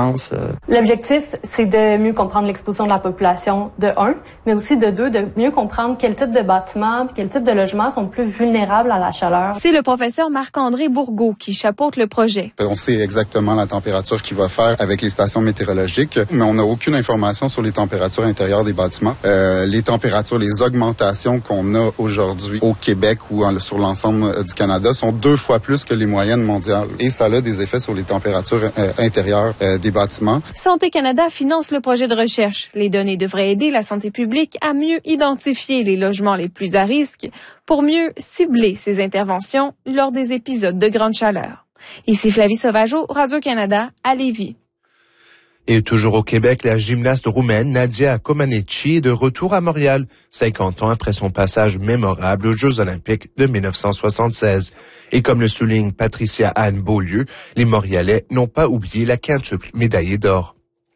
pense. L'objectif, c'est de mieux comprendre l'exposition de la population, de 1, mais aussi de 2, de mieux comprendre quel type de bâtiments, quel type de logements sont plus vulnérables à la chaleur. C'est le professeur Marc-André Bourgault qui chapeaute le projet. On sait exactement la température qu'il va faire avec les stations météorologiques, mais on n'a aucune information sur les températures intérieures des bâtiments. Les températures, les augmentations qu'on a aujourd'hui au Québec ou sur l'ensemble du Canada sont 2 fois plus que les moyennes mondiales. Et ça a des effets sur les températures intérieures des bâtiments. Santé Canada finance le projet de recherche. Les données devraient aider la santé publique à mieux identifier les logements les plus à risque pour mieux cibler ces interventions lors des épisodes de grande chaleur. Ici Flavie Sauvageau, Radio-Canada, à Lévis. Et toujours au Québec, la gymnaste roumaine Nadia Comaneci est de retour à Montréal, 50 ans après son passage mémorable aux Jeux olympiques de 1976. Et comme le souligne Patricia Anne Beaulieu, les Montréalais n'ont pas oublié la quintuple médaillée d'or.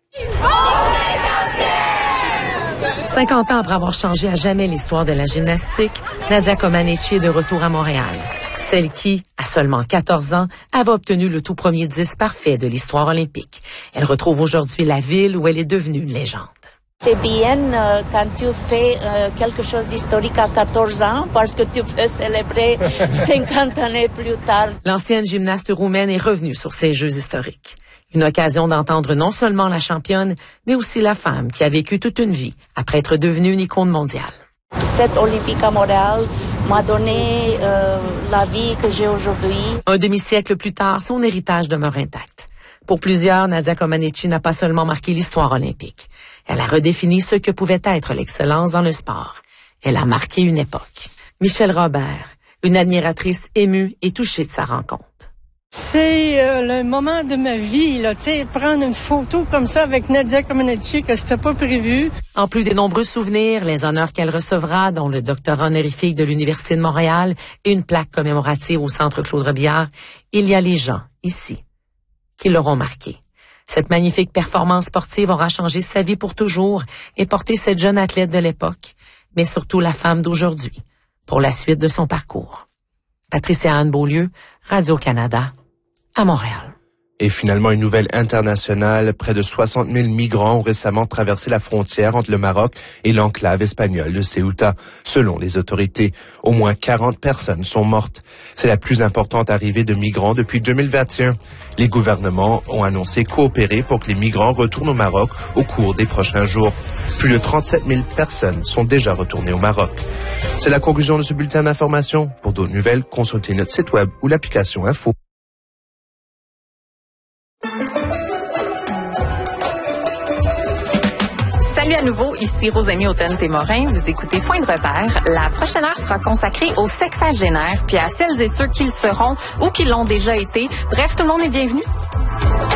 50 ans après avoir changé à jamais l'histoire de la gymnastique, Nadia Comaneci est de retour à Montréal. Celle qui, à seulement 14 ans, avait obtenu le tout premier 10 parfait de l'histoire olympique. Elle retrouve aujourd'hui la ville où elle est devenue une légende. C'est bien quand tu fais quelque chose d'historique à 14 ans parce que tu peux célébrer 50 années plus tard. L'ancienne gymnaste roumaine est revenue sur ces Jeux historiques. Une occasion d'entendre non seulement la championne, mais aussi la femme qui a vécu toute une vie après être devenue une icône mondiale. Cette Olympique à Montréal m'a donné la vie que j'ai aujourd'hui. Un demi-siècle plus tard, son héritage demeure intact. Pour plusieurs, Nadia Comaneci n'a pas seulement marqué l'histoire olympique. Elle a redéfini ce que pouvait être l'excellence dans le sport. Elle a marqué une époque. Michelle Robert, une admiratrice émue et touchée de sa rencontre. C'est le moment de ma vie, là, tu sais, prendre une photo comme ça avec Nadia Comaneci que c'était pas prévu. En plus des nombreux souvenirs, les honneurs qu'elle recevra, dont le doctorat honorifique de l'Université de Montréal et une plaque commémorative au Centre Claude Robillard, il y a les gens, ici, qui l'auront marqué. Cette magnifique performance sportive aura changé sa vie pour toujours et porté cette jeune athlète de l'époque, mais surtout la femme d'aujourd'hui, pour la suite de son parcours. Patricia Anne Beaulieu, Radio-Canada, à Montréal. Et finalement, une nouvelle internationale. Près de 60 000 migrants ont récemment traversé la frontière entre le Maroc et l'enclave espagnole de Ceuta. Selon les autorités, au moins 40 personnes sont mortes. C'est la plus importante arrivée de migrants depuis 2021. Les gouvernements ont annoncé coopérer pour que les migrants retournent au Maroc au cours des prochains jours. Plus de 37 000 personnes sont déjà retournées au Maroc. C'est la conclusion de ce bulletin d'information. Pour d'autres nouvelles, consultez notre site web ou l'application Info. Salut à nouveau, ici Rosemie Automne-Témorin. Vous écoutez Point de repère. La prochaine heure sera consacrée aux sexagénaires, puis à celles et ceux qui le seront ou qui l'ont déjà été. Bref, tout le monde est bienvenu.